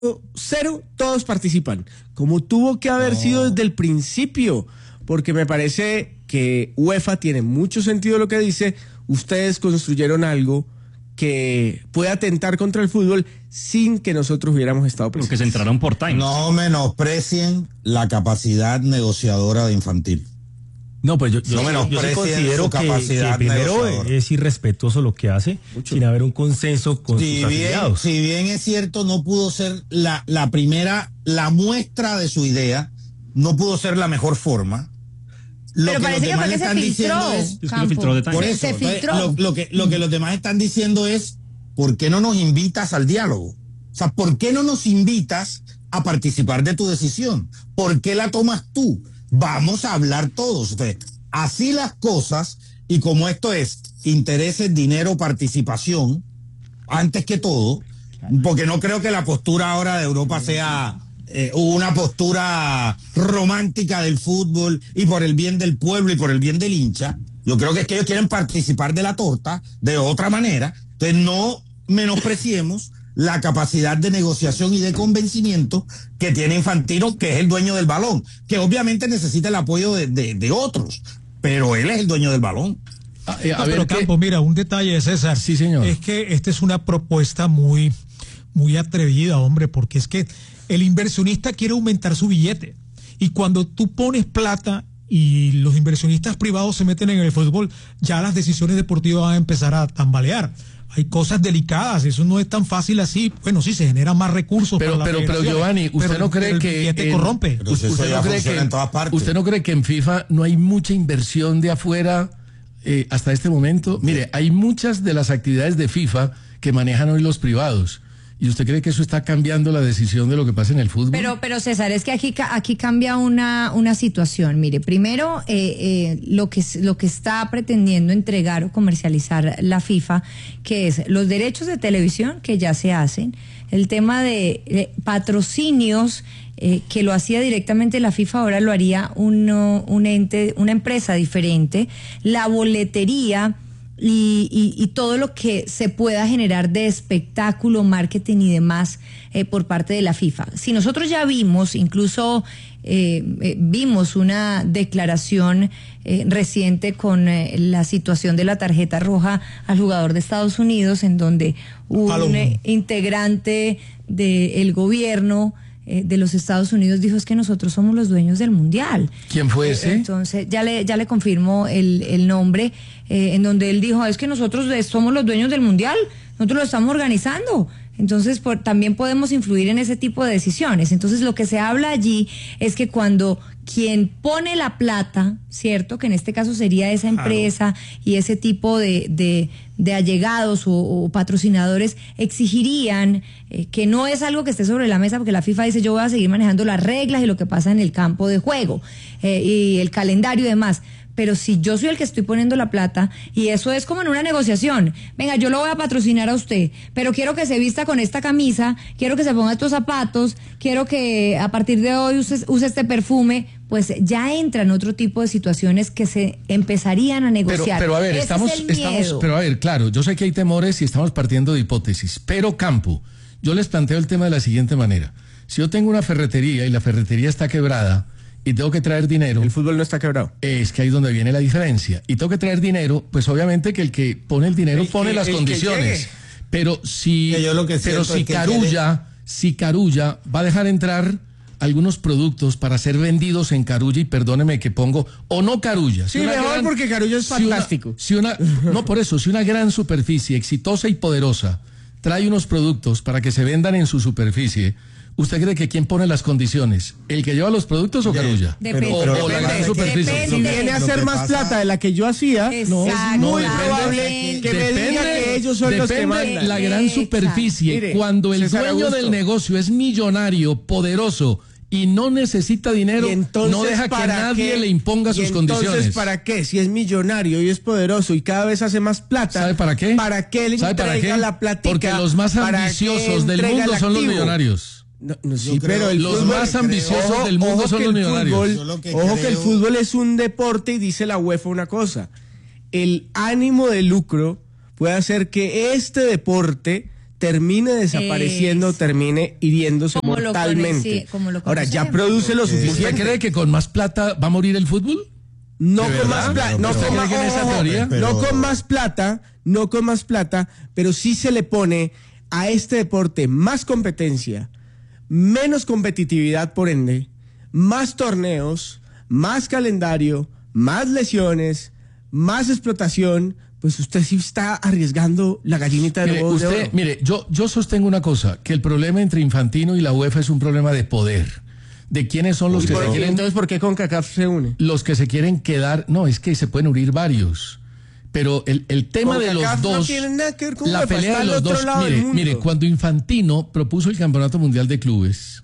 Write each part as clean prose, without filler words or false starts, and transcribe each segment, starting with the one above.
cero, todos participan, como tuvo que haber sido desde el principio, porque me parece que UEFA tiene mucho sentido lo que dice. Ustedes construyeron algo que puede atentar contra el fútbol sin que nosotros hubiéramos estado presentes. Porque se entraron por time. No menosprecien la capacidad negociadora de Infantil. No, pues yo No sí menosprecien considero su que capacidad primero negociadora. es irrespetuoso lo que hace, sin haber un consenso con sus afiliados. Si bien es cierto, no pudo ser la primera, la muestra de su idea, no pudo ser la mejor forma. Lo Pero que los parece que demás fue le que se están diciendo filtró, es, Es que lo filtró de time. por Se eso, entonces, filtró. lo que los demás están diciendo es, ¿por qué no nos invitas al diálogo? O sea, ¿por qué no nos invitas a participar de tu decisión? ¿Por qué la tomas tú? Vamos a hablar todos. Entonces, así las cosas, y como esto es intereses, dinero, participación, antes que todo, porque no creo que la postura ahora de Europa sea una postura romántica del fútbol y por el bien del pueblo y por el bien del hincha. Yo creo que es que ellos quieren participar de la torta de otra manera. Entonces no menospreciemos la capacidad de negociación y de convencimiento que tiene Infantino, que es el dueño del balón, que obviamente necesita el apoyo de otros, pero él es el dueño del balón. Pero Campos, mira, un detalle, César. Sí, señor. Es que esta es una propuesta muy atrevida, hombre, porque es que el inversionista quiere aumentar su billete. Y cuando tú pones plata y los inversionistas privados se meten en el fútbol, ya las decisiones deportivas van a empezar a tambalear. Hay cosas delicadas, eso no es tan fácil así. Bueno, sí, se generan más recursos. Pero Giovanni, ¿usted no cree que billete corrompe? Pero si eso ya funciona en todas partes. ¿Usted no cree que en FIFA no hay mucha inversión de afuera hasta este momento? Mire, hay muchas de las actividades de FIFA que manejan hoy los privados. ¿Y usted cree que eso está cambiando la decisión de lo que pasa en el fútbol? Pero César, es que aquí cambia una situación. Mire, primero, lo que está pretendiendo entregar o comercializar la FIFA, que es los derechos de televisión que ya se hacen, el tema de patrocinios, que lo hacía directamente la FIFA, ahora lo haría un ente, una empresa diferente, la boletería, y todo lo que se pueda generar de espectáculo, marketing y demás por parte de la FIFA. Si nosotros ya vimos, incluso vimos una declaración reciente con la situación de la tarjeta roja al jugador de Estados Unidos, en donde un integrante del gobierno de los Estados Unidos dijo, es que nosotros somos los dueños del mundial. ¿Quién fue ese? Entonces ya le confirmo el nombre, en donde él dijo, es que nosotros somos los dueños del mundial, nosotros lo estamos organizando. Entonces también podemos influir en ese tipo de decisiones. Entonces lo que se habla allí es que cuando quien pone la plata, ¿cierto? Que en este caso sería esa empresa y ese tipo de allegados o patrocinadores, exigirían que no es algo que esté sobre la mesa, porque la FIFA dice, yo voy a seguir manejando las reglas y lo que pasa en el campo de juego y el calendario y demás. Pero si yo soy el que estoy poniendo la plata, y eso es como en una negociación, venga, yo lo voy a patrocinar a usted, pero quiero que se vista con esta camisa, quiero que se ponga estos zapatos, quiero que a partir de hoy use este perfume, pues ya entran otro tipo de situaciones que se empezarían a negociar. Pero a ver, estamos, pero a ver, claro, yo sé que hay temores y estamos partiendo de hipótesis, pero Campo, yo les planteo el tema de la siguiente manera. Si yo tengo una ferretería y la ferretería está quebrada, y tengo que traer dinero. El fútbol no está quebrado. Es que ahí es donde viene la diferencia. Y tengo que traer dinero, pues obviamente que el que pone el dinero pone las condiciones. Pero si Carulla va a dejar entrar algunos productos para ser vendidos en Carulla, y perdóneme que pongo, o no Carulla. Sí, mejor porque Carulla es fantástico. No, por eso, si una gran superficie exitosa y poderosa trae unos productos para que se vendan en su superficie, ¿usted cree que quién pone las condiciones? ¿El que lleva los productos o Carulla? Depende. O la gran superficie. Si viene a hacer más plata de la que yo hacía, es muy probable que me diga que ellos son los que mandan. La gran superficie. Mire, cuando el César dueño Augusto del negocio es millonario, poderoso y no necesita dinero, no deja que nadie le imponga sus condiciones. Entonces, ¿para qué? Si es millonario y es poderoso y cada vez hace más plata, ¿sabe para qué? ¿Para qué le entrega la platica? Porque los más ambiciosos del mundo son los millonarios. Sí, pero los más ambiciosos del mundo son los millonarios. Ojo que el fútbol es un deporte, y dice la UEFA una cosa: el ánimo de lucro puede hacer que este deporte termine desapareciendo, termine hiriéndose Como lo mortalmente. como lo Ahora, ya conocemos. produce lo ¿Usted suficiente. cree que con más plata va a morir el fútbol? No ¿De con verdad? más plata, no ¿Usted con cree que en esa teoría? no con más plata, no con más plata, pero sí se le pone a este deporte más competencia, menos competitividad por ende, más torneos, más calendario, más lesiones, más explotación, pues usted sí está arriesgando la gallinita de huevos de oro. Mire, yo sostengo una cosa, que el problema entre Infantino y la UEFA es un problema de poder. De quiénes son los que se quieren... Entonces, ¿por qué CONCACAF se une? Los que se quieren quedar... No, es que se pueden unir varios. Pero el tema de los CONCACAF no dos... tiene nada que ver con la UEFA, pelea está de al los otro dos... lado del mundo. Mire, cuando Infantino propuso el Campeonato Mundial de Clubes,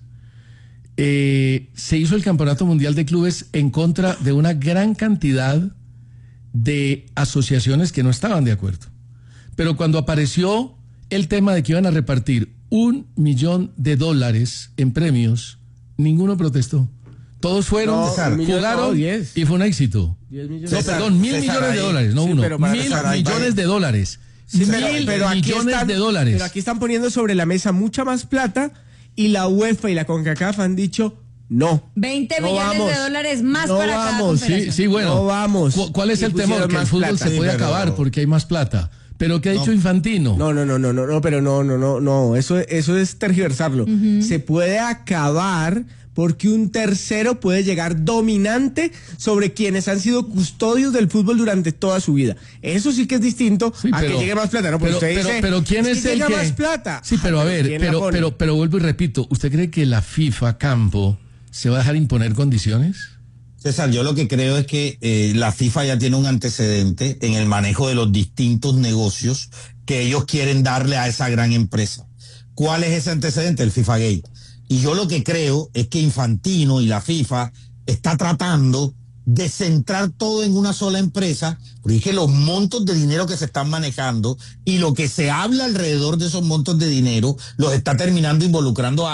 se hizo el Campeonato Mundial de Clubes en contra de una gran cantidad de asociaciones que no estaban de acuerdo. Pero cuando apareció el tema de que iban a repartir $1 millón en premios, ninguno protestó. Todos fueron, No, jugaron 10. y fue un éxito. 10 millones. No, perdón, $1.000 millones de dólares, no Sí, uno. pero para $1.000 César, ahí millones de dólares. Sí, $1.000 millones de dólares. Pero aquí están poniendo sobre la mesa mucha más plata y la UEFA y la CONCACAF han dicho no. 20 No millones vamos. de dólares más No para cada vamos. confederación. Sí, bueno. No vamos. ¿Cuál es Y el tema? pusieron Que el más fútbol plata. se puede Sí, pero- acabar porque hay más plata. Pero ¿qué ha dicho Infantino? No, pero no, eso es tergiversarlo. Se puede acabar porque un tercero puede llegar dominante sobre quienes han sido custodios del fútbol durante toda su vida. Eso sí que es distinto Sí, a que llegue más plata, ¿no? Porque usted dice, pero ¿quién es que el llega que más plata? Sí, pero a ver, ¿quién la pone? pero vuelvo y repito, ¿usted cree que la FIFA Campo se va a dejar imponer condiciones? César, yo lo que creo es que la FIFA ya tiene un antecedente en el manejo de los distintos negocios que ellos quieren darle a esa gran empresa. ¿Cuál es ese antecedente? El FIFA Gate. Y yo lo que creo es que Infantino y la FIFA está tratando de centrar todo en una sola empresa, porque es que los montos de dinero que se están manejando y lo que se habla alrededor de esos montos de dinero los está terminando involucrando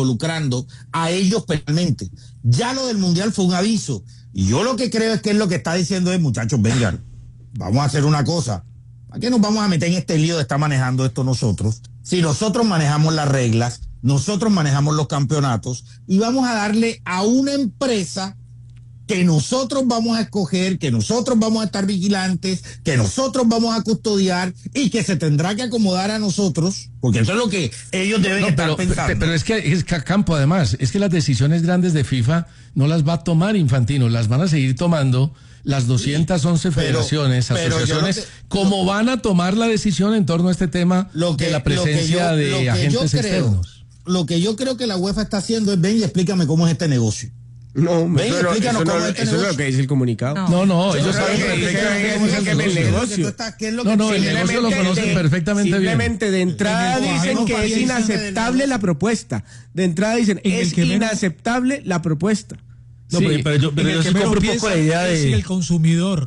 a ellos penalmente. Ya lo del Mundial fue un aviso. Y yo lo que creo es que es lo que está diciendo es, muchachos, vengan, vamos a hacer una cosa. ¿Para qué nos vamos a meter en este lío de estar manejando esto nosotros? Si nosotros manejamos las reglas, nosotros manejamos los campeonatos y vamos a darle a una empresa que nosotros vamos a escoger, que nosotros vamos a estar vigilantes, que nosotros vamos a custodiar y que se tendrá que acomodar a nosotros, porque eso es lo que ellos deben estar pensando. Pero es que Campo, además, es que las decisiones grandes de FIFA no las va a tomar Infantino, las van a seguir tomando las 211 federaciones, pero asociaciones, yo no te- como van a tomar la decisión en torno a este tema de la presencia de agentes externos. Lo que yo creo que la UEFA está haciendo es, ven y explícame cómo es este negocio. No, Ven, explícanos cómo es este eso es lo negocio. que dice el comunicado. No, ellos creo saben que perfectamente cómo es el que el negocio. negocio. No, el negocio lo conocen perfectamente bien. Simplemente de entrada En el dicen bajemos que es paciencia inaceptable del la propuesta. De entrada dicen, En el es que menos- inaceptable la propuesta. No, Sí, pero yo En el que sí menos compro un poco piensa la idea es en de... el consumidor.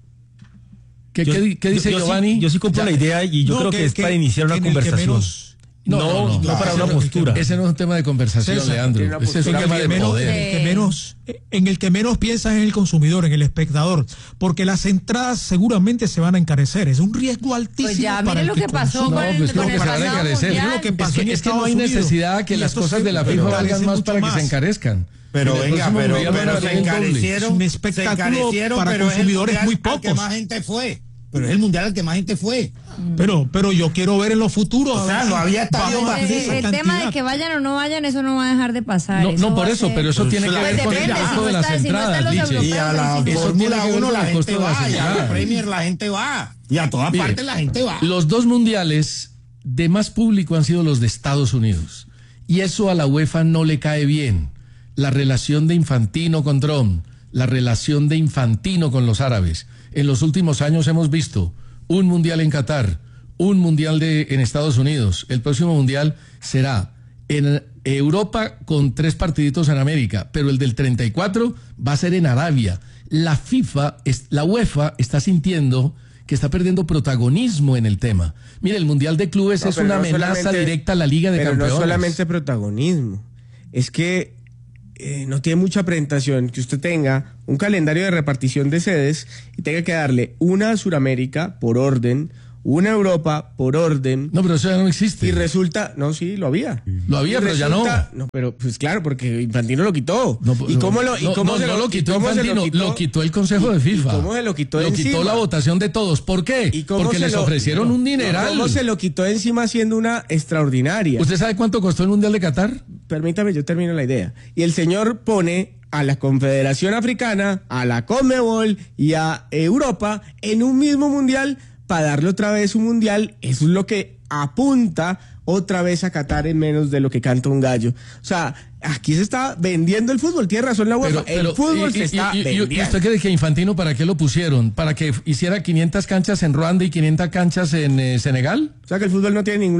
¿Qué dice yo Giovanni? Sí, yo sí compro la idea y yo No, creo que es para iniciar una en el que conversación. menos- No para una ese postura. Ese no es un tema de conversación, César, Leandro. tiene una Ese es un postura tema en de el que menos- poder. en el que menos piensas en el consumidor, en el espectador, porque las entradas seguramente se van a encarecer. Es un riesgo altísimo. Pues ya, para mire el lo que pasó consume. No, con pues el, creo con que el se van a pasado encarecer. mundial. Es lo que pasó en Es que no Estados hay Unidos. necesidad que Y las esto cosas se- de la pero FIFA encarece valgan más mucho para que más. se encarezcan. Pero En el venga, próximo pero mundial van a se valer el doble. encarecieron. Un espectáculo se encarecieron, para pero es el consumidores mundial muy al que pocos. más gente fue. Pero es el mundial al que más gente fue. Pero yo quiero ver en los futuros. O sea, no había estadios bajo vacíos. esa El tema de cantidad. que vayan o no vayan, eso no va a dejar de pasar. No, por va a eso, ser- pero eso tiene que Pues ver con el depende, costo si de no las está- si no están entradas, los Liche. Y a la Eso tiene Fórmula que ver 1 con la el costo gente de las va, y a la entradas. Premier la gente va, y a todas Mire, partes la gente va. Los dos mundiales de más público han sido los de Estados Unidos. Y eso a la UEFA no le cae bien. La relación de Infantino con Trump, la relación de Infantino con los árabes. En los últimos años hemos visto un mundial en Qatar, un mundial en Estados Unidos. El próximo mundial será en Europa con 3 partiditos en América, pero el del 34 va a ser en Arabia. La UEFA está sintiendo que está perdiendo protagonismo en el tema. Mire, el Mundial de Clubes es pero una no amenaza solamente- directa a la Liga de pero Campeones. no solamente protagonismo, es que no tiene mucha presentación que usted tenga un calendario de repartición de sedes y tenga que darle una a Sudamérica por orden, una Europa por orden. No, pero eso ya no existe. Y resulta, no, sí, lo había. Lo había, Y pero ya no. No, pero pues claro, porque Infantino lo quitó. ¿Y No, cómo lo, y no, cómo no, se no lo quitó cómo se Infantino, lo quitó el Consejo de FIFA. ¿Cómo se lo quitó de Lo quitó encima? la votación de todos. ¿Por qué? ¿Y cómo Porque se les lo- ofrecieron un dineral. ¿Cómo se lo quitó de encima siendo una extraordinaria? ¿Usted sabe cuánto costó el Mundial de Qatar? Permítame, yo termino la idea. Y el señor pone a la Confederación Africana, a la Conmebol y a Europa en un mismo mundial para darle otra vez un mundial. Eso es lo que apunta otra vez a Qatar en menos de lo que canta un gallo. O sea, aquí se está vendiendo el fútbol. Tiene razón la UEFA. El fútbol se está vendiendo. ¿Y usted cree que Infantino para qué lo pusieron? ¿Para que hiciera 500 canchas en Ruanda y 500 canchas en Senegal? O sea, que el fútbol no tiene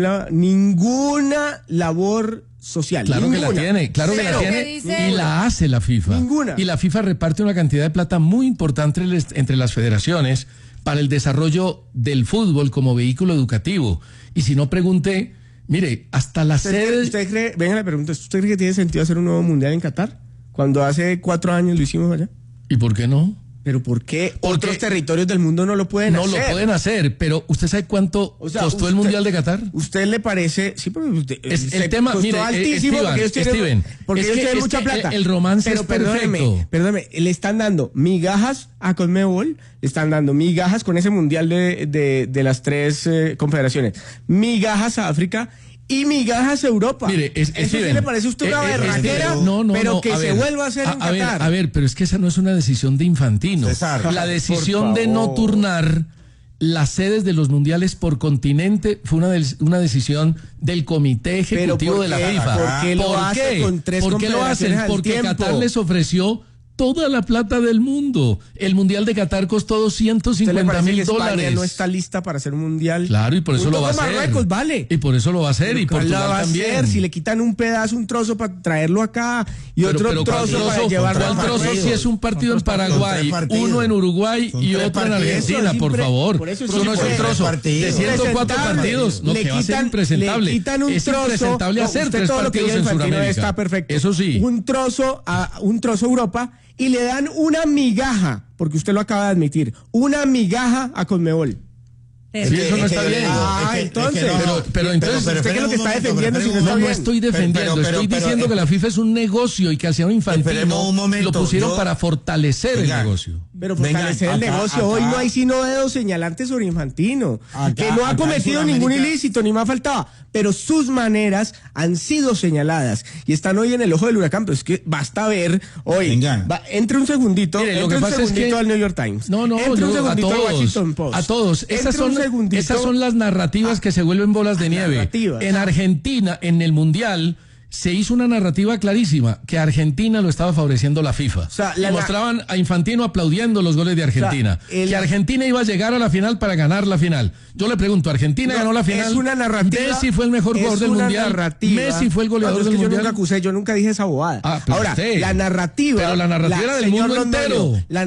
ninguna labor social. Claro ninguna. que la tiene, claro que la Cero. tiene ¿Qué dice? y la hace la FIFA. Ninguna. Y la FIFA reparte una cantidad de plata muy importante entre las federaciones para el desarrollo del fútbol como vehículo educativo. Y si no, pregunte, mire, hasta la sede... ¿Usted cree, venga la pregunta, ¿usted cree que tiene sentido hacer un nuevo mundial en Qatar? Cuando hace 4 años lo hicimos allá. ¿Y por qué no? ¿Pero por qué Porque otros territorios del mundo no lo pueden No hacer? lo pueden hacer, pero ¿usted sabe cuánto O sea, costó el Mundial de Qatar? ¿Usted le parece? Sí, porque usted, El tema, costó mire, altísimo Steven, porque ellos tienen, Steven, porque es ellos que- tienen es mucha que plata. el romance es perfecto. Perdóneme, le están dando migajas a Conmebol, le están dando migajas con ese mundial de las 3 confederaciones, migajas a África y migajas a Europa. Mire, ¿Eso Steven, sí le parece a usted una berraquera? no, pero no, que a se ver, vuelva a hacer en Qatar. a ver, pero es que esa no es una decisión de Infantino. César, La por decisión de no favor. turnar las sedes de los mundiales por continente fue una decisión del Comité Pero Ejecutivo ¿por de la qué? FIFA. ¿Por qué lo hace con 3 ¿Por qué lo hacen? confederaciones al Porque tiempo? Qatar les ofreció toda la plata del mundo. El Mundial de Qatar costó ¿Usted le 250 parece que mil España dólares. no está lista para hacer un mundial? Claro, y por eso Junto lo va a con hacer. Marruecos, vale. Y por eso lo va a hacer, y ¿Cuál la Portugal va a también. hacer? Si le quitan un pedazo, un trozo para traerlo acá y Pero otro ¿cuál trozo para llevarlo a ¿cuál trozo Marruecos? si es un partido en Paraguay, Son 3 partidos. uno en Uruguay Son y 3 otro en partidos. Argentina, Eso es por favor? por eso es Eso no es un impresentable. trozo partidos. de 104 Impresentable. partidos. No, Le que va a ser quitan- impresentable. le quitan un Es trozo. impresentable No, hacer usted 3 todo lo que partidos diga en Infantino Sudamérica. está perfecto. Eso sí. Un trozo a Europa y le dan una migaja, porque usted lo acaba de admitir, una migaja a Conmebol. Sí, eso no está bien. Entonces, pero entonces, ¿usted qué es lo que está defendiendo si no está No, bien? no estoy defendiendo, estoy diciendo que la FIFA es un negocio y que al señor Infantino Esperemos un momento, lo pusieron yo- para fortalecer Venga. el negocio. Pero Venga, fortalecer el acá- negocio. acá- Hoy no hay sino dedos señalantes sobre Infantino. Acá- que no ha acá en cometido ningún Sudamérica- ilícito, ni más faltaba. Pero sus maneras han sido señaladas. Y están hoy en el ojo del huracán. Pero es que basta ver hoy. Venga. Entre un segundito. Mire, lo entre que un pasa es segundito que- al New York Times. No, entre un yo- a segundito al todos, Washington Post. a todos. Entre un segundito- Esas son las narrativas que se vuelven bolas de nieve. narrativas. En Argentina, en el Mundial, se hizo una narrativa clarísima, que a Argentina lo estaba favoreciendo la FIFA. sea, y mostraban a Infantino aplaudiendo los goles de Argentina. O sea, que Argentina iba a llegar a la final para ganar la final. Yo le pregunto, ¿Argentina No, ganó la final? Es una narrativa. Messi fue el mejor es jugador del una Mundial. narrativa. Messi fue el goleador No, es que del yo Mundial. nunca acusé, yo nunca dije esa bobada. Ah, pero Ahora, usted. la narrativa. Pero la narrativa era del señor mundo Londoño, entero. La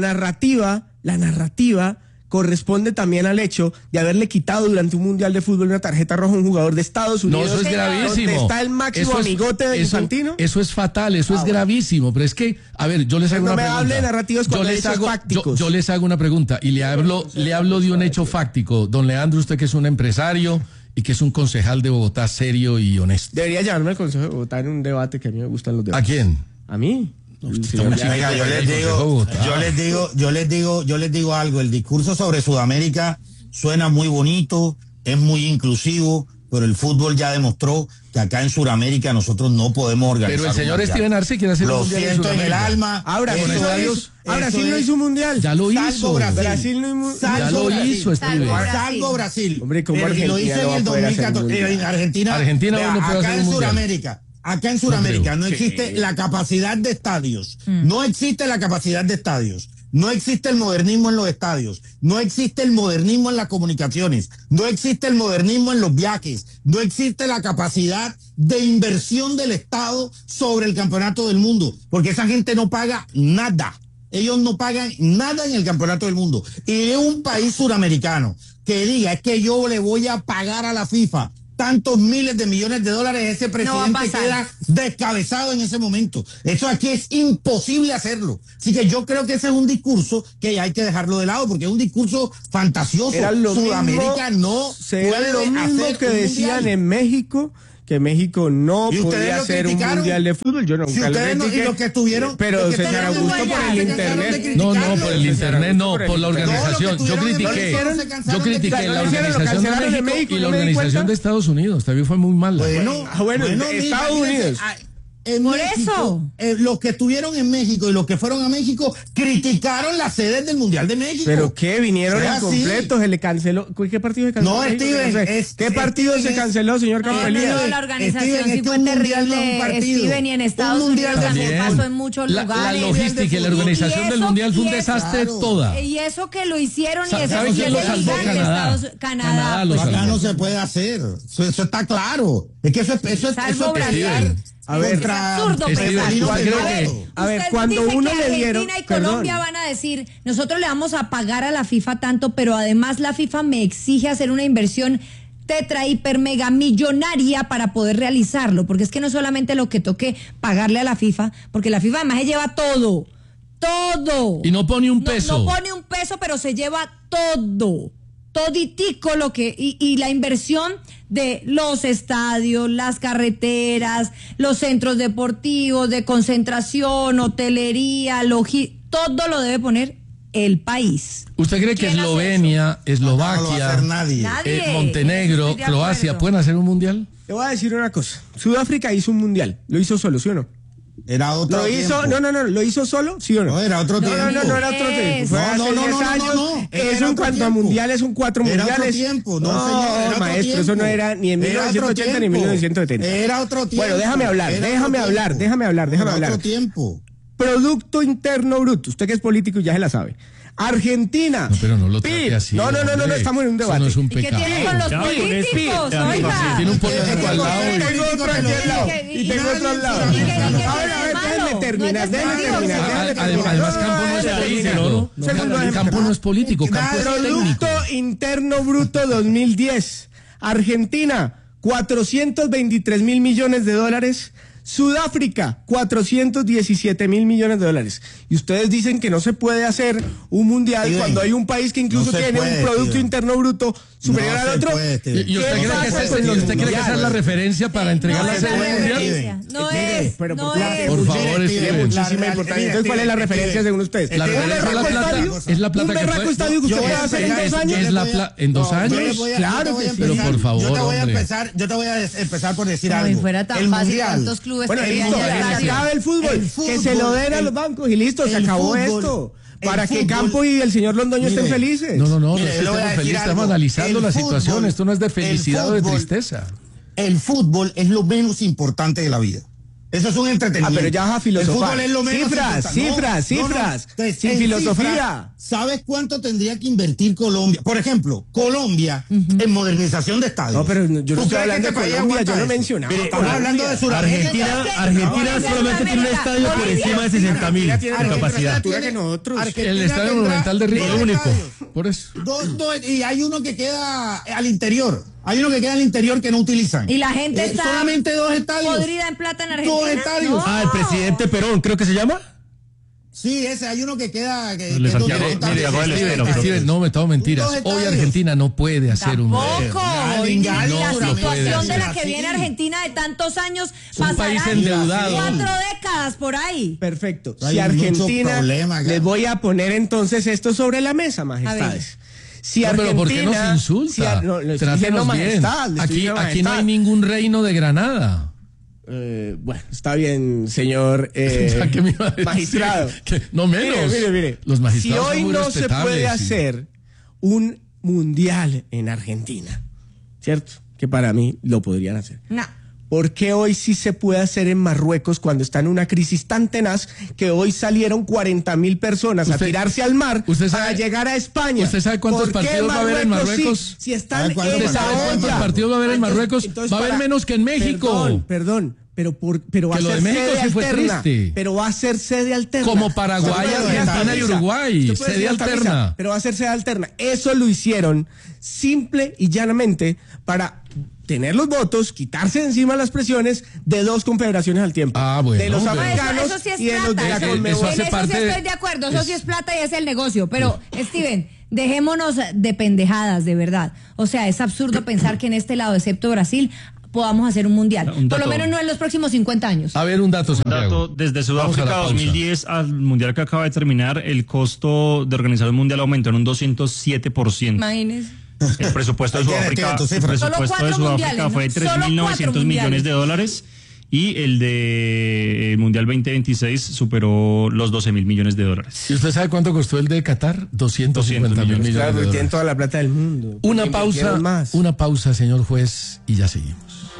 narrativa corresponde también al hecho de haberle quitado durante un mundial de fútbol una tarjeta roja a un jugador de Estados No, Unidos. eso es gravísimo. Donde está el máximo Eso es- amigote de eso- Infantino. Eso es fatal, eso es gravísimo. Pero es que, a ver, yo les hago No una me pregunta. hable de narrativas cuando hay hechos fácticos. Yo les hago una pregunta y le hablo de un hecho fáctico. Don Leandro, usted que es un empresario y que es un concejal de Bogotá serio y honesto. Debería llamarme al Consejo de Bogotá en un debate que a mí me gustan los ¿A debates. quién? ¿A mí? Venga, yo les digo algo. El discurso sobre Sudamérica suena muy bonito, es muy inclusivo, pero el fútbol ya demostró que acá en Sudamérica nosotros no podemos organizar. Pero el un señor mundial. Steven Arce quiere hacer un Lo mundial en siento en el Sudamérica. alma. Ahora, eso con es- estadios, Brasil eso no es- hizo un mundial. Ya lo Salvo hizo. Brasil no hizo. Ya lo hizo, Steven. Salvo Brasil. Hombre, ¿cómo Pero si lo Argentina hizo no va en el a poder hacer un 2014. mundial? En Argentina. Argentina vea, no puede hacer acá un en mundial. Sudamérica. Acá en Sudamérica creo. no existe la capacidad de estadios. No existe la capacidad de estadios. No existe el modernismo en los estadios. No existe el modernismo en las comunicaciones. No existe el modernismo en los viajes. No existe la capacidad de inversión del Estado sobre el campeonato del mundo. Porque esa gente no paga nada. Ellos no pagan nada en el campeonato del mundo. Y es un país suramericano que diga, es que yo le voy a pagar a la FIFA tantos miles de millones de dólares, ese presidente queda descabezado en ese momento. Eso aquí es imposible hacerlo. Así que yo creo que ese es un discurso que hay que dejarlo de lado, porque es un discurso fantasioso. Sudamérica no puede lo mismo hacer que un decían mundial. en México, que México no podía hacer un mundial de fútbol. Yo nunca Si lo ustedes no, y critiqué, los que estuvieron, pero los que señor estuvieron Augusto allá, por el se cansaron de internet. No, criticarlo. por el internet no, por la organización. No, Yo lo que critiqué, tuvieron se yo cansaron de critiqué criticarlo. la Lo hicieron, lo organización de cancelaron en México México, y la no me di organización cuenta. de Estados Unidos. También fue muy mala. Bueno, Estados Unidos. En Por México, eso. los que estuvieron en México y los que fueron a México criticaron las sedes del Mundial de México. ¿Pero qué? ¿Vinieron Sea así. incompletos? ¿Se le canceló? ¿Qué partido se canceló? No, México? Steven, No sé. ¿Qué partido se canceló, señor No, Campelía? pero la organización Steven, sí es que fue un mundial no es un terrible, partido. Steven, y en Estados Un mundial Unidos también. también pasó en muchos La lugares. logística y la organización del mundial fue un desastre claro. toda. Y eso que lo hicieron, y ¿Sabe eso quién que lo le salvó? digan que Canadá. Canadá, lo pues, salvó. Acá no se puede hacer. Eso está claro. Es que eso es Salvo pelear Brasil. A ver, es absurdo Steven, pensar. ¿usted A cree ver, que- a ver, usted cuando dice uno que le dieron- Argentina y Colombia perdón. van a decir, nosotros le vamos a pagar a la FIFA tanto, pero además la FIFA me exige hacer una inversión tetra, hiper, mega millonaria para poder realizarlo, porque es que no solamente lo que toque pagarle a la FIFA, porque la FIFA además se lleva todo. Y no pone un peso. No pone un peso, pero se lleva todo. Toditico lo que. Y la inversión de los estadios, las carreteras, los centros deportivos, de concentración, hotelería, todo lo debe poner el país. ¿Usted cree que ¿Quién hace Eslovenia, No lo va a Eslovaquia, hacer nadie. Nadie. Montenegro, Estoy de Croacia acuerdo. pueden hacer un mundial? Le voy a decir una cosa. Sudáfrica hizo un mundial. ¿Lo hizo solo, sí o no? Era otro ¿Lo hizo? tiempo. No. ¿Lo hizo solo, sí o no? No, era otro No, tiempo. no era otro tiempo. Fue No, hace no, 10 no, años. no. Era Eso en otro cuanto a tiempo. mundiales, son 4 Era mundiales. otro tiempo. No, señor, era otro maestro, tiempo. eso no era ni en Era otro 1980 ni en tiempo. 1970. Era otro tiempo. Bueno, déjame hablar. Era otro tiempo. Producto Interno Bruto. Usted que es político ya se la sabe. Argentina. No, pero no lo trate PIB. así. No, hombre. estamos en un Eso debate. no es un ¿Y qué pecado. tiene con los Ya, políticos? ya, Oiga. Tiene un político al lado. Y tengo otro aquí al lado. Y tengo otro al lado. ¿Y qué tiene de A ver, malo? déjenme terminar. No es despectivo. Además, Campo no es político. Campo no es político, Campo es técnico. Producto Interno Bruto 2010. Argentina, 423.000 millones de dólares. Sudáfrica, 417.000 millones de dólares. Y ustedes dicen que no se puede hacer un mundial Steven, cuando hay un país que incluso no se tiene puede, un Producto Steven. Interno Bruto superior No al se otro. puede, Steven. ¿Y usted ¿Qué cree pasa que con esa los es la mundiales? referencia para entregar No la es sede la mundial? referencia. No es. Pero No por es. Por favor, Mire, Steven. Tiene muchísima La- importancia. mira, Entonces, ¿cuál es la Steven, referencia Steven, según ustedes? La Steven, ¿Un referencia es la berraco plata, estadio? es la plata ¿Un que berraco fue. estadio que usted Yo voy puede a hacer en explicar, 2 años? Es la plata en 2 años. Claro que sí. Pero por favor, yo te voy a hombre. empezar por decir Como algo. si fuera tan El fácil, mundial. tantos clubes Bueno, querían listo, llegar que a se acabe el fútbol, que se lo den a los bancos y listo, se el acabó fútbol, esto. el Para que fútbol. Campo y el señor Londoño Mire, estén felices. No, no Mire, es que le voy a estamos decir felices, estamos algo. analizando El la situación. fútbol- Esto no es de el felicidad o de fútbol- tristeza. El fútbol es lo menos importante de la vida. Eso es un entretenimiento. pero ya vas a filosofar. El fútbol es lo menos Cifras, importante. cifras. Sin En filosofía. cifras, ¿sabes cuánto tendría que invertir Colombia? Por ejemplo, Colombia en modernización de estadios. No, pero yo no ¿Tú estoy crees hablando que de este país Colombia, aguanta yo no eso? mencionaba Estamos Colombia. hablando de Sudamérica. Argentina solamente tiene un estadio por encima de 60.000 de capacidad. Que nosotros. Argentina El estadio tendrá monumental de Río, dos el único. estadios. Por eso. Y hay uno que queda al interior. Hay uno que queda al interior que no utilizan. Y la gente está solamente 2 estadios. podrida en plata en Argentina. 2 estadios. No. Ah, el presidente Perón, creo que se llama. Sí, ese, hay uno que queda. Que Le es donde Santiago, está- mire, Santiago del Estero, creo que Steven, es. no me estaba mentiras. Dos Hoy estadios. Argentina no puede hacer un mundial. Tampoco. Ni Y la la puede situación hacer de la que así. viene Argentina de tantos años Un país pasarán endeudado. 4 décadas por ahí. Perfecto. Hay Si mucho Argentina, problema acá. les voy a poner entonces esto sobre la mesa, majestades. Si No, pero ¿por qué nos Argentina- insulta? si no, le estoy diciendo Trátenos bien. majestad, le estoy Aquí diciendo no hay majestad. ningún reino de Granada. Bueno, está bien, señor Ya que me iba a decir magistrado. que- no menos. Mire. Los magistrados si hoy son muy no se respetables puede y- hacer un mundial en Argentina, ¿cierto? Que para mí lo podrían hacer. No. ¿Por qué hoy sí se puede hacer en Marruecos cuando está en una crisis tan tenaz que hoy salieron 40.000 personas a Usted- tirarse al mar usted para sabe- llegar a España? ¿Usted sabe cuántos ¿Por qué partidos va a haber en Marruecos? sí? Si están ¿Sabe cuántos en ¿Usted la sabe cuántos olla. partidos va a haber en Marruecos? Va a haber menos que en México. Perdón. Pero va a Que lo ser de México sede sí fue alterna. triste. Pero va a ser sede alterna. Como Paraguay, Usted puede decir Argentina hasta y misa. Uruguay, Usted puede sede decir hasta alterna. misa, pero va a ser sede alterna. Eso lo hicieron simple y llanamente para tener los votos, quitarse de encima las presiones de 2 confederaciones al tiempo. Bueno, de los africanos eso sí es y de los de la Conmebol. Conmebol. En eso sí estoy de acuerdo, eso sí es plata y es el negocio. Pero, Steven, dejémonos de pendejadas, de verdad. O sea, es absurdo pensar que en este lado, excepto Brasil, podamos hacer un mundial. Por lo menos no en los próximos 50 años. A ver, un dato, Santiago. Desde Sudáfrica 2010 al mundial que acaba de terminar, el costo de organizar un mundial aumentó en un 207%. Imagínense. El presupuesto de Sudáfrica, fue de 3.900 millones de dólares y el de Mundial 2026 superó los 12.000 millones de dólares. ¿Y usted sabe cuánto costó el de Qatar? 250 mil millones. Claro, de dólares. tienen toda la plata del mundo. Una pausa, señor juez, y ya seguimos.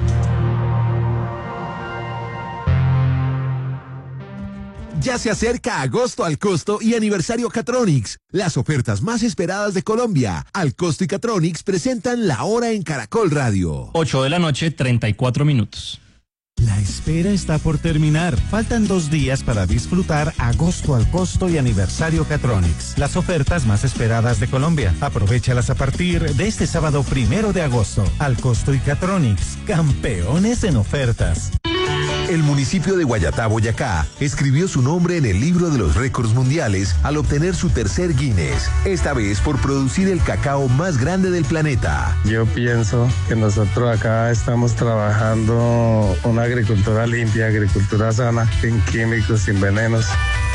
Ya se acerca agosto al costo y aniversario Catronics, las ofertas más esperadas de Colombia. Al costo y Catronics presentan La Hora en Caracol Radio. 8 de la noche, 34 minutos. La espera está por terminar. Faltan 2 días para disfrutar agosto al costo y aniversario Catronics, las ofertas más esperadas de Colombia. Aprovéchalas a partir de este sábado 1 de agosto. Al costo y Catronics, campeones en ofertas. El municipio de Guayatá, Boyacá, escribió su nombre en el libro de los récords mundiales al obtener su tercer Guinness, esta vez por producir el cacao más grande del planeta. Yo pienso que nosotros acá estamos trabajando una agricultura limpia, agricultura sana, sin químicos, sin venenos.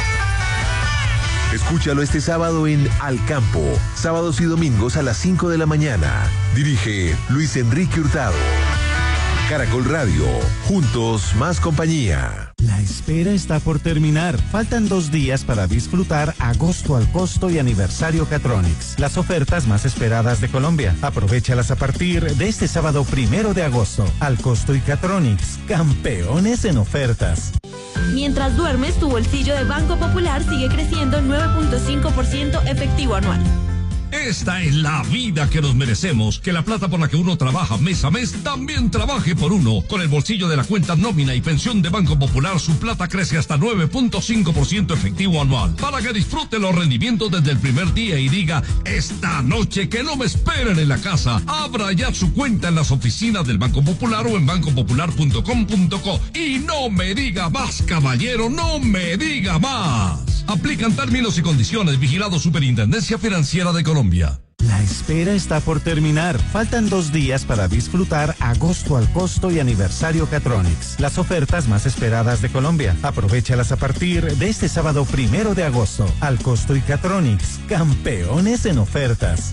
Escúchalo este sábado en Al Campo, sábados y domingos a las 5 de la mañana. Dirige Luis Enrique Hurtado. Caracol Radio, juntos más compañía. La espera está por terminar. Faltan 2 días para disfrutar agosto al costo y aniversario Catronics, las ofertas más esperadas de Colombia. Aprovéchalas a partir de este sábado 1 de agosto. Al costo y Catronics, campeones en ofertas. Mientras duermes, tu bolsillo de Banco Popular sigue creciendo 9.5% efectivo anual. Esta es la vida que nos merecemos, que la plata por la que uno trabaja mes a mes también trabaje por uno. Con el bolsillo de la cuenta nómina y pensión de Banco Popular, su plata crece hasta 9.5% efectivo anual, para que disfrute los rendimientos desde el primer día y diga, esta noche que no me esperen en la casa. Abra ya su cuenta en las oficinas del Banco Popular o en bancopopular.com.co. Y no me diga más, caballero, no me diga más. Aplican términos y condiciones. Vigilado Superintendencia Financiera de Colombia. La espera está por terminar. Faltan 2 días para disfrutar agosto al costo y aniversario Catronics, las ofertas más esperadas de Colombia. Aprovéchalas a partir de este sábado 1 de agosto. Al costo y Catronics, campeones en ofertas.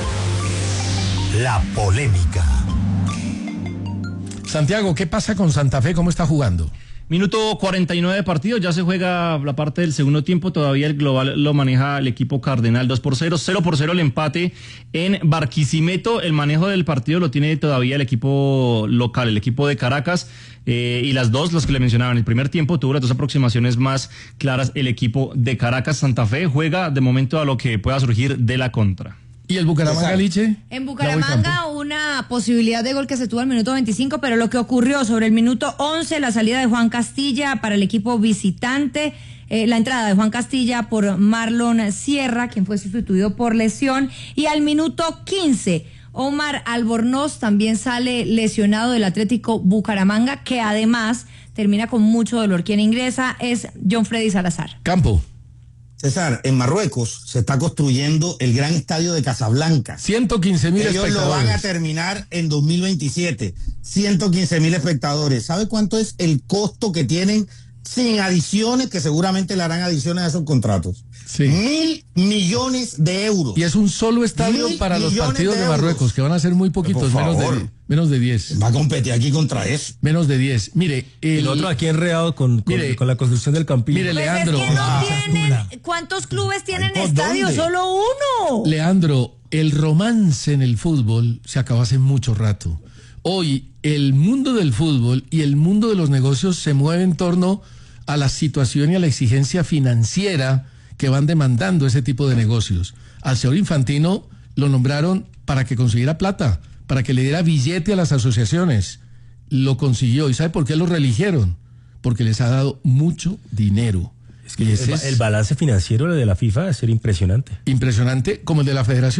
La polémica. Santiago, ¿qué pasa con Santa Fe? ¿Cómo está jugando? Minuto 49 de partido, ya se juega la parte del segundo tiempo, todavía el global lo maneja el equipo Cardenal 2-0, 0-0 el empate en Barquisimeto, el manejo del partido lo tiene todavía el equipo local, el equipo de Caracas, y los que le mencionaban, el primer tiempo tuvo las 2 aproximaciones más claras el equipo de Caracas. Santa Fe juega de momento a lo que pueda surgir de la contra. ¿Y el Bucaramanga, Liche? En Bucaramanga una posibilidad de gol que se tuvo al minuto 25, pero lo que ocurrió sobre el minuto 11, la salida de Juan Castilla para el equipo visitante, la entrada de Juan Castilla por Marlon Sierra, quien fue sustituido por lesión, y al minuto 15, Omar Albornoz también sale lesionado del Atlético Bucaramanga, que además termina con mucho dolor. Quien ingresa es John Freddy Salazar. Campo. César, en Marruecos se está construyendo el gran estadio de Casablanca. 115,000 espectadores. Ellos lo van a terminar en 2027. 115,000 espectadores. ¿Sabe cuánto es el costo que tienen sin adiciones, que seguramente le harán adiciones a esos contratos? Sí. 1.000 millones de euros. Y es un solo estadio para los partidos de Marruecos, que van a ser muy poquitos, menos de 10. Va a competir aquí contra eso. Menos de 10. Mire, el otro aquí enredado con la construcción del Campín. Mire, Leandro. Pues es que no tienen, ¿cuántos clubes tienen estadio? ¿Dónde? Solo uno. Leandro, el romance en el fútbol se acabó hace mucho rato. Hoy, el mundo del fútbol y el mundo de los negocios se mueve en torno a la situación y a la exigencia financiera que van demandando ese tipo de negocios. Al señor Infantino lo nombraron para que consiguiera plata, para que le diera billete a las asociaciones. Lo consiguió. ¿Y sabe por qué lo reeligieron? Porque les ha dado mucho dinero. Es que el balance financiero de la FIFA debe ser impresionante. Impresionante como el de la Federación.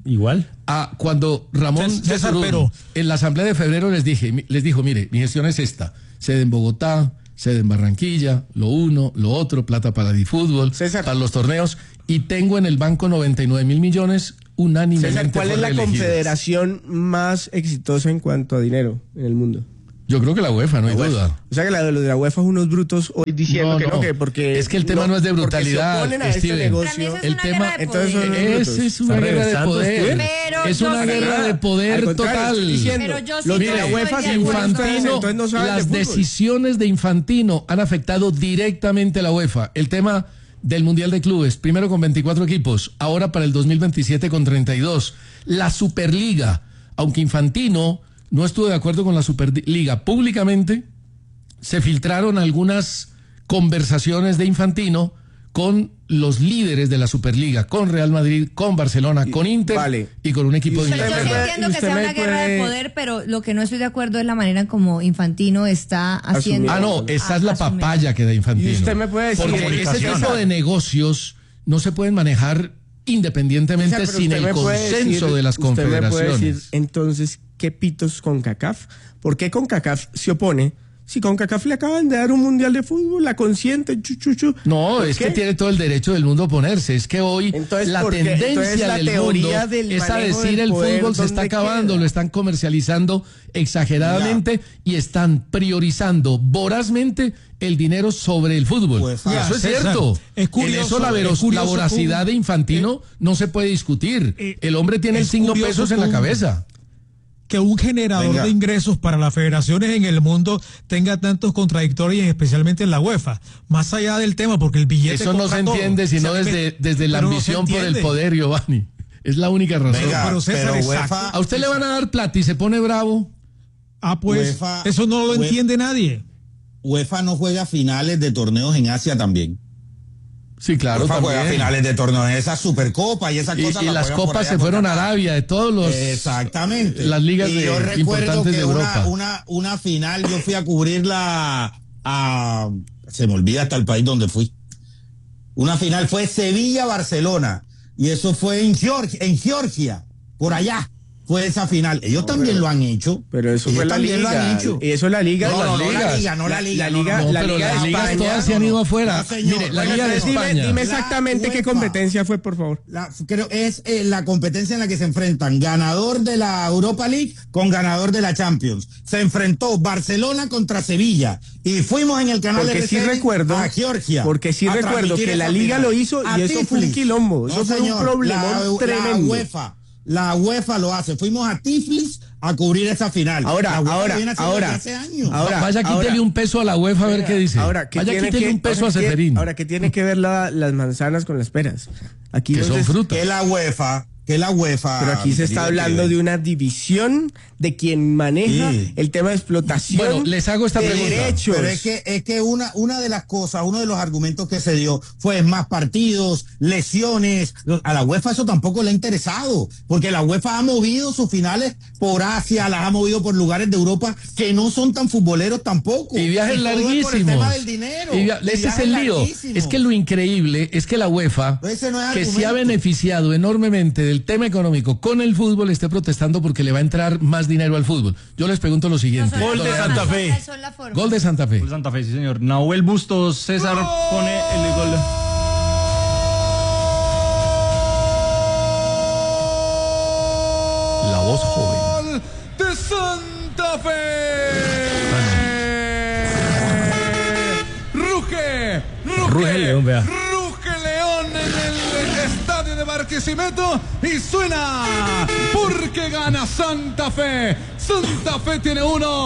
Igual. Cuando Ramón César, Yesurún, en la asamblea de febrero les dijo, mire, mi gestión es esta, sede en Bogotá, sede en Barranquilla, lo uno, lo otro, plata para DiFútbol, para los torneos, y tengo en el banco 99.000 millones unánimemente. César, ¿cuál es la confederación más exitosa en cuanto a dinero en el mundo? Yo creo que la UEFA, no hay duda. O sea que los de la UEFA son unos brutos hoy diciendo que porque es que el tema no es de brutalidad, porque se oponen a este negocio. El tema, entonces son unos brutos. Es una guerra de poder. Es una guerra de poder total. Pero yo sí los de la UEFA Infantino, las decisiones de Infantino han afectado directamente a la UEFA. El tema del Mundial de Clubes, primero con 24 equipos, ahora para el 2027 con 32. La Superliga, aunque Infantino no estuvo de acuerdo con la Superliga públicamente, se filtraron algunas conversaciones de Infantino con los líderes de la Superliga, con Real Madrid, con Barcelona, con Inter y con un equipo de Inglaterra. Yo sí entiendo que sea una guerra de poder, pero lo que no estoy de acuerdo es la manera en como Infantino está haciendo. Esa es la papaya que da Infantino. Y usted me puede decir, porque ese tipo de negocios no se pueden manejar independientemente sin el consenso de las confederaciones. Usted me puede decir, entonces, ¿qué pitos CONCACAF? ¿Por qué CONCACAF se opone? Si CONCACAF le acaban de dar un mundial de fútbol, la consiente, chuchuchu. No, es que tiene todo el derecho del mundo a oponerse. Es que hoy la tendencia del mundo es a decir el fútbol se está acabando, lo están comercializando exageradamente y están priorizando vorazmente el dinero sobre el fútbol. Pues, eso es cierto. Es curioso, en eso la voracidad de Infantino no se puede discutir. El hombre tiene el signo pesos en la cabeza. Que un generador de ingresos para las federaciones en el mundo tenga tantos contradictorios, especialmente en la UEFA. Más allá del tema, porque el billete eso no se entiende, sino desde la ambición por el poder, Giovanni. Es la única razón. Pero César, UEFA, a usted le van a dar plata y se pone bravo. Pues UEFA, eso no lo entiende nadie. UEFA no juega finales de torneos en Asia también. Sí, claro, UEFA también. juega finales de torneos, esa Supercopa y esas cosas. Y las copas se fueron a Arabia, de todos los. Exactamente. Las ligas y yo recuerdo que de Europa. Una final, yo fui a cubrirla se me olvida hasta el país donde fui. Una final fue Sevilla-Barcelona. Y eso fue en Georgia, por allá. Fue esa final. Ellos también lo han hecho. Pero eso fue la liga. Lo han hecho. Eso es la liga. No la liga de España. Todas se han ido afuera. Mire, la liga de España. Dime exactamente qué competencia fue, por favor. Creo es la competencia en la que se enfrentan ganador de la Europa League con ganador de la Champions. Se enfrentó Barcelona contra Sevilla y fuimos en el canal de a Georgia. Porque sí recuerdo que la liga lo hizo y eso fue un quilombo. Eso fue un problemón tremendo. La UEFA lo hace. Fuimos a Tiflis a cubrir esa final. Ahora. Vaya, quítele un peso a la UEFA a ver qué dice. Vaya, quítele un peso a Ceferín. Ahora, ¿qué tiene que ver las manzanas con las peras? Aquí que son frutas. Que la UEFA. Pero aquí se está hablando de una división de quien maneja el tema de explotación. Bueno, les hago esta pregunta. Derechos. Pero es que una de las cosas, uno de los argumentos que se dio fue más partidos, lesiones. A la UEFA eso tampoco le ha interesado, porque la UEFA ha movido sus finales por Asia, las ha movido por lugares de Europa que no son tan futboleros tampoco. Y viajes larguísimos. Por el tema del dinero. Ese es el lío. Es que lo increíble es que la UEFA, que se ha beneficiado enormemente del tema económico con el fútbol, esté protestando porque le va a entrar más dinero al fútbol. Yo les pregunto lo siguiente. Gol de Santa Fe. Gol de Santa Fe. Gol de Santa Fe, sí señor. Nahuel Bustos, César pone el gol. La voz joven. De Santa Fe. Ruge León, vea. Ruge León en el estadio de Barquisimeto y suena porque gana Santa Fe. Santa Fe tiene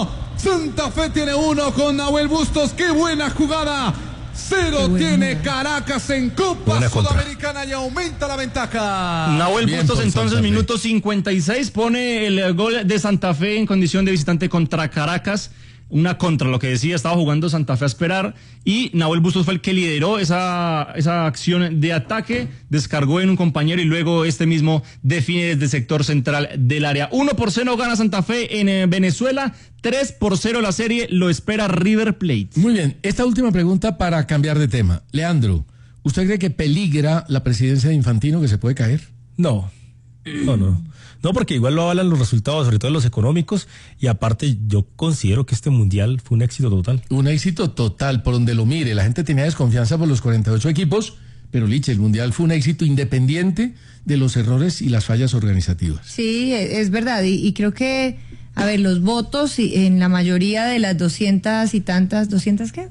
uno con Nahuel Bustos. Qué buena jugada. 0 tiene Caracas en Copa Sudamericana y aumenta la ventaja. Nahuel Bustos entonces, minuto 56, pone el gol de Santa Fe en condición de visitante contra Caracas. Una contra, lo que decía, estaba jugando Santa Fe a esperar y Nahuel Bustos fue el que lideró esa acción de ataque, descargó en un compañero y luego este mismo define desde el sector central del área. 1-0 gana Santa Fe en Venezuela, 3-0 la serie, lo espera River Plate. Muy bien, esta última pregunta para cambiar de tema. Leandro, ¿usted cree que peligra la presidencia de Infantino, que se puede caer? No. No, porque igual lo avalan los resultados, sobre todo los económicos, y aparte yo considero que este mundial fue un éxito total. Un éxito total, por donde lo mire. La gente tenía desconfianza por los 48 equipos, pero Liche, el mundial fue un éxito independiente de los errores y las fallas organizativas. Sí, es verdad, y creo que, a ver, los votos en la mayoría de las 200 y tantas, ¿200 qué?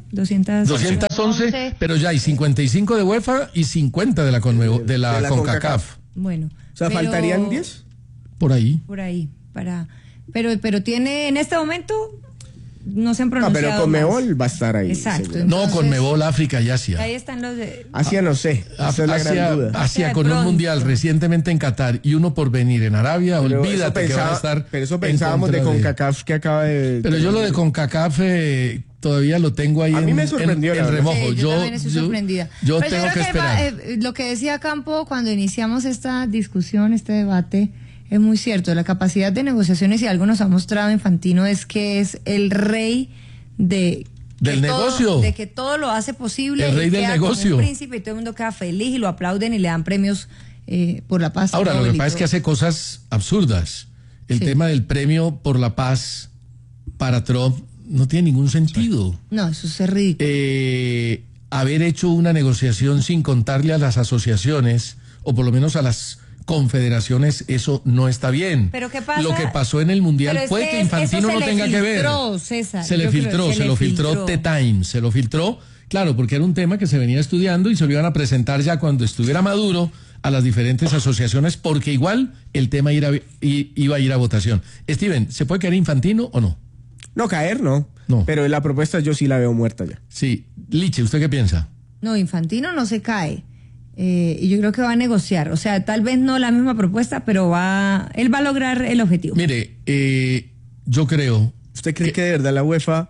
211, pero ya hay 55 de UEFA y 50 de la CONCACAF. Bueno. O sea, ¿faltarían 10? Por ahí. Pero tiene, en este momento, no se han pronunciado. Pero Conmebol va a estar ahí. Exacto. No, Conmebol, África y Asia. Ahí están los de... Asia no sé. Esa es la gran duda. Asia con un mundial recientemente en Qatar y uno por venir en Arabia, pero olvídate que van a estar. Pero eso pensábamos de CONCACAF que acaba de. Pero yo lo de CONCACAF todavía lo tengo ahí. A mí me sorprendió en remojo. Sí, yo también estoy sorprendida. Yo pero tengo que esperar. Lo que decía Campo cuando iniciamos esta discusión, este debate, es muy cierto. La capacidad de negociaciones, y algo nos ha mostrado Infantino, es que es el rey del negocio. De que todo lo hace posible. El rey del negocio. Como un príncipe, y todo el mundo queda feliz y lo aplauden y le dan premios por la paz. Ahora, lo que pasa es que hace cosas absurdas. El tema del premio por la paz para Trump no tiene ningún sentido. No, eso es ridículo. Haber hecho una negociación sin contarle a las asociaciones, o por lo menos a las confederaciones, eso no está bien. ¿Pero qué pasa? Lo que pasó en el Mundial fue que Infantino no tenga que ver. César, se lo filtró The Times, se lo filtró, claro, porque era un tema que se venía estudiando y se lo iban a presentar ya cuando estuviera maduro a las diferentes asociaciones, porque igual el tema iba a ir a votación. Steven, ¿se puede caer Infantino o no? No, caer no. Pero la propuesta yo sí la veo muerta ya. Sí. Liche, ¿usted qué piensa? No, Infantino no se cae. Y yo creo que va a negociar. O sea, tal vez no la misma propuesta, pero él va a lograr el objetivo. Mire, yo creo... ¿Usted cree que de verdad la UEFA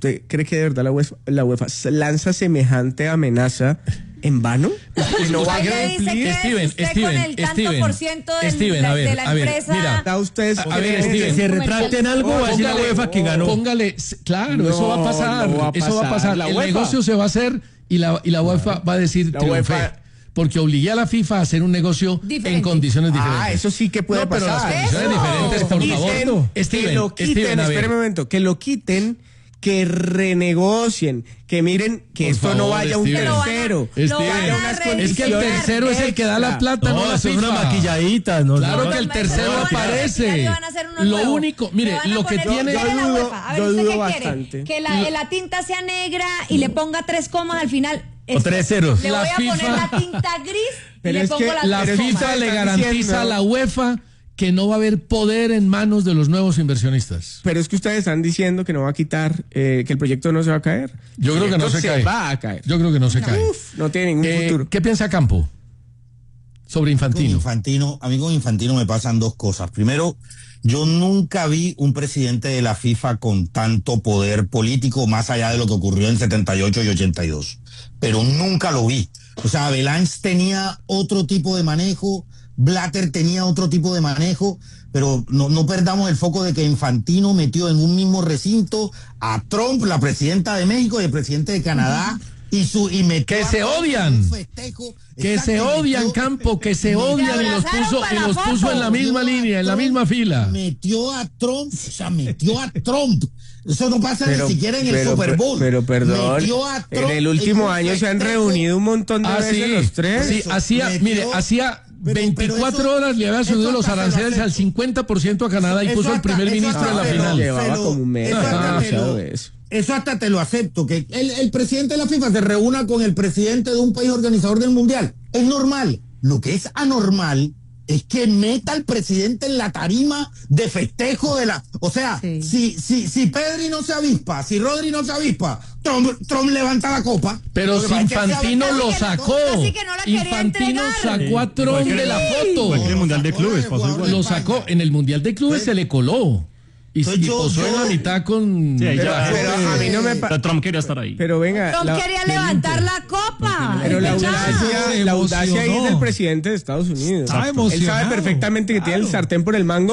lanza semejante amenaza en vano? ¿Que no va a cumplir? Steven, con el tanto por ciento de la empresa. Mira, ustedes Steven, se retracten algo, va a decir la UEFA que ganó. Póngale, claro, eso va a pasar. Eso va a pasar. El negocio se va a hacer y la UEFA va a decir triunfé. Porque obligué a la FIFA a hacer un negocio en condiciones diferentes. Eso sí que puede pasar. Pero las condiciones diferentes, por favor. Que lo quiten, espérame un momento, que lo quiten, que renegocien, que miren que por esto favor, no vaya un tercero. Es que el tercero es el que da la plata, no la FIFA. Es una maquilladita. Claro que el tercero aparece. Lo único, mire, lo que tiene... Yo dudo bastante. Que la tinta sea negra y le ponga 3 comas al final. O 3 ceros. Le voy a poner la tinta gris y le pongo la FIFA le garantiza a la UEFA que no va a haber poder en manos de los nuevos inversionistas. Pero es que ustedes están diciendo que no va a quitar, que el proyecto no se va a caer. Yo creo que no se cae. Va a caer. Yo creo que no se cae. No tiene ningún futuro. ¿Qué piensa Campo sobre Infantino? A mí con Infantino me pasan dos cosas. Primero, yo nunca vi un presidente de la FIFA con tanto poder político más allá de lo que ocurrió en 78 y 82. Pero nunca lo vi. O sea, Belange tenía otro tipo de manejo, Blatter tenía otro tipo de manejo, pero no perdamos el foco de que Infantino metió en un mismo recinto a Trump, la presidenta de México y el presidente de Canadá, y metió que se odian. Que se odian, Campo, que se odian y los puso en la misma línea, en la misma fila. Metió a Trump. Eso no pasa ni siquiera en el Super Bowl. Pero perdón, en el último año se han reunido un montón de veces los tres. Sí, hacía 24 horas le había subido los aranceles al 50% a Canadá y puso el primer ministro en la final. Llevaba como un mes. Eso hasta te lo acepto, que el presidente de la FIFA se reúna con el presidente de un país organizador del mundial. Es normal. Lo que es anormal es que meta al presidente en la tarima de festejo de la... O sea, si Pedri no se avispa, si Rodri no se avispa, Trump levanta la copa. Pero si Infantino lo sacó. Infantino sacó a Trump de la foto. En el Mundial de Clubes pasó igual. Lo sacó. En el Mundial de Clubes se le coló. Y posó en la mitad con... Sí, pero a mí no me pero Trump quería estar ahí. Pero venga... Trump quería levantar la copa. Pero la audacia ahí es del presidente de Estados Unidos. Él sabe perfectamente que tiene el sartén por el mango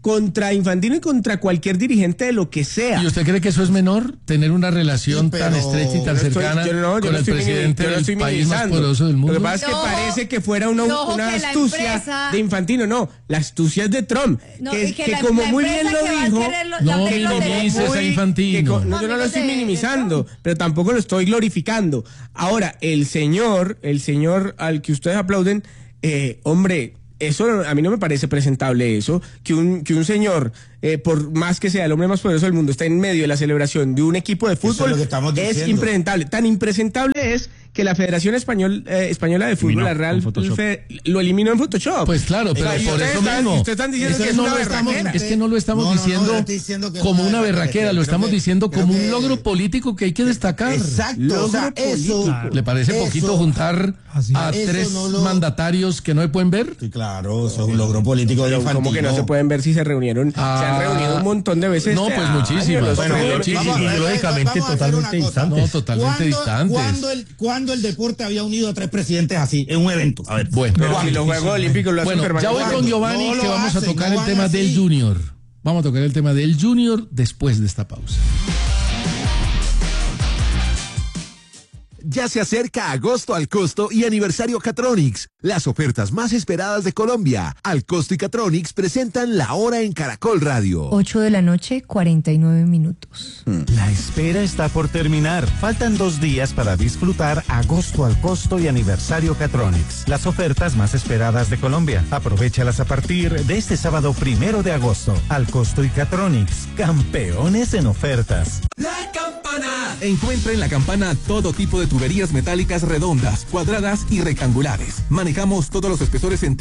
contra Infantino y contra cualquier dirigente de lo que sea. ¿Y usted cree que eso es menor? Tener una relación tan estrecha y tan cercana con el presidente del país más poderoso del mundo. Lo que pasa es que parece que fuera una astucia de Infantino. No, la astucia es de Trump. Que como muy bien lo dijo, no minimices a Infantino. Yo no lo estoy minimizando, pero tampoco lo estoy glorificando. Ahora, el señor al que ustedes aplauden, hombre, eso a mí no me parece presentable, eso, que un señor, por más que sea el hombre más poderoso del mundo, está en medio de la celebración de un equipo de fútbol, es impresentable. Tan impresentable es que la Federación Española de Fútbol, la Real, lo eliminó en Photoshop. Pues claro, pero por eso mismo. Ustedes están diciendo que es una berraquera. Es que no lo estamos diciendo como una berraquera, lo estamos diciendo como un logro político que hay que destacar. Exacto, o sea, eso. ¿Le parece poquito juntar a tres mandatarios que no se pueden ver? Sí, claro, eso es un logro político de Infantino. ¿Cómo que no se pueden ver si se reunieron? Se han reunido un montón de veces. No, pues muchísimas. Ideológicamente totalmente distantes. No, totalmente distantes. ¿Cuándo el deporte había unido a tres presidentes así en un evento? A ver, bueno, pero si los Juegos Olímpicos lo hacen ya voy con Giovanni, que vamos a tocar el tema del Junior. Vamos a tocar el tema del Junior después de esta pausa. Ya se acerca agosto al costo y aniversario Catronics, las ofertas más esperadas de Colombia. Al costo y Catronics presentan La Hora en Caracol Radio. 8 de la noche, 49 minutos. La espera está por terminar. Faltan 2 días para disfrutar agosto al costo y aniversario Catronics, las ofertas más esperadas de Colombia. Aprovéchalas a partir de este sábado 1 de agosto. Al costo y Catronics, campeones en ofertas. La Campana. Encuentra en La Campana todo tipo de tuberías metálicas redondas, cuadradas y rectangulares. Manejamos todos los espesores en